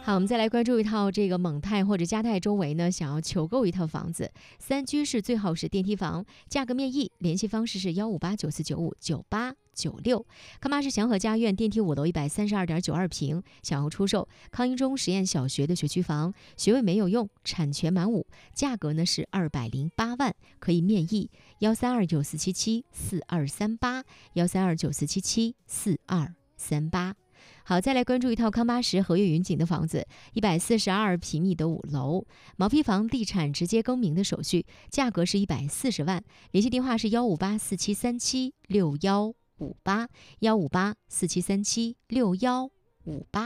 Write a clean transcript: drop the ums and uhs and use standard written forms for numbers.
好，我们再来关注一套这个蒙泰或者嘉泰周围呢，想要求购一套房子，3居室，最好是电梯房，价格面议，联系方式是15894959896。康巴市祥和家苑电梯5楼132.92平，想要出售康英中实验小学的学区房，学位没有用，产权满5，价格呢是208万，可以面议，13294774238，13294774238。好，再来关注一套康巴什和悦云锦的房子，142平米的5楼，毛坯房地产直接更名的手续，价格是140万，联系电话是15847376158，15847376158。